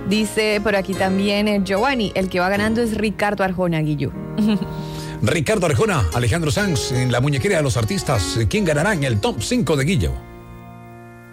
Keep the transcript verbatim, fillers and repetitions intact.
Dice por aquí también eh, Giovanni, el que va ganando es Ricardo Arjona, Guillo. Ricardo Arjona, Alejandro Sanz, en la muñequera de los artistas. ¿Quién ganará en el top cinco de Guillo?